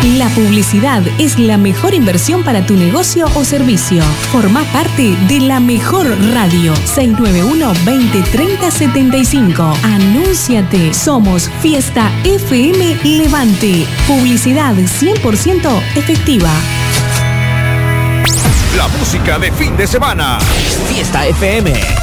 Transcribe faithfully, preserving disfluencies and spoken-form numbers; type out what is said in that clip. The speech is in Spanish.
La publicidad es la mejor inversión para tu negocio o servicio. Formá parte de la mejor radio. seis nueve uno, veinte, treinta, setenta y cinco. Anúnciate. Somos Fiesta F M Levante. Publicidad cien por ciento efectiva. La música de fin de semana. Fiesta F M.